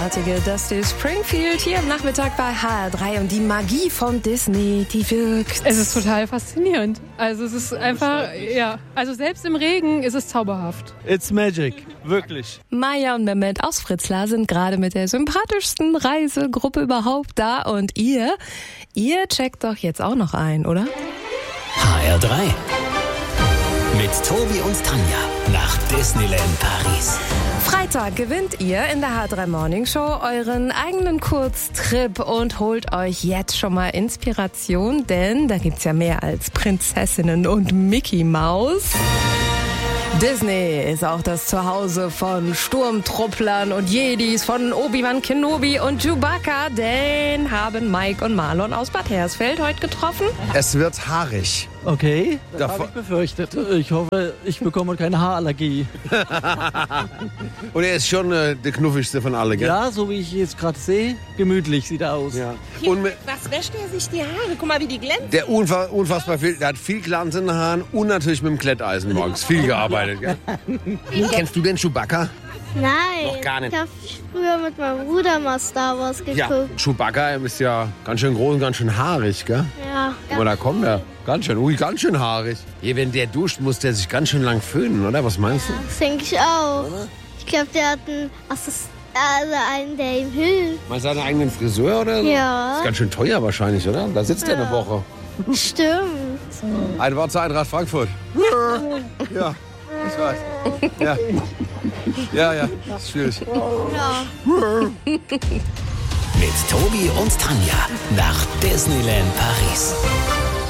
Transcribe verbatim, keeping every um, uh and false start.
großartige Dusty Springfield hier am Nachmittag bei H R drei und die Magie von Disney, die wirkt. Es ist total faszinierend. Also es ist einfach, ja, also selbst im Regen ist es zauberhaft. It's magic, wirklich. Maya und Mehmet aus Fritzlar sind gerade mit der sympathischsten Reisegruppe überhaupt da und ihr, ihr checkt doch jetzt auch noch ein, oder? H R drei. Mit Tobi und Tanja nach Disneyland Paris. Freitag gewinnt ihr in der H R drei Morning Show euren eigenen Kurztrip und holt euch jetzt schon mal Inspiration, denn da gibt's ja mehr als Prinzessinnen und Mickey Maus. Disney ist auch das Zuhause von Sturmtrupplern und Jedis, von Obi-Wan Kenobi und Chewbacca. Den haben Mike und Marlon aus Bad Hersfeld heute getroffen. Es wird haarig. Okay, das Davor- habe ich befürchtet. Ich hoffe, ich bekomme keine Haarallergie. Und er ist schon äh, der knuffigste von allen, gell? Ja, so wie ich jetzt gerade sehe, gemütlich sieht er aus. Ja. Und mit, Was wäscht er sich die Haare? Guck mal, wie die glänzen. der unfa- unfassbar viel, der hat viel Glanz in den Haaren und natürlich mit dem Kletteisen morgens. Viel gearbeitet, gell? Kennst du den Chewbacca? Nein. Noch gar nicht. Ich habe früher mit meinem Bruder mal Star Wars Ja, geguckt. Chewbacca ist ja ganz schön groß und ganz schön haarig, gell? Ja. Aber da kommt er. Ganz schön, ui, ganz schön haarig. Hier, wenn der duscht, muss der sich ganz schön lang föhnen, oder? Was meinst du? Das denke ich auch. Ich glaube, der hat einen Assist also einen, der ihm hilft. Mal seinen eigenen Friseur, oder? Ja. Ist ganz schön teuer wahrscheinlich, oder? Da sitzt er eine Woche. Stimmt. Ein Wort zur Eintracht Frankfurt. Ja, ich weiß. Ja, ja, ja, das ist schwierig. Ja. Mit Tobi und Tanja nach Disneyland Paris.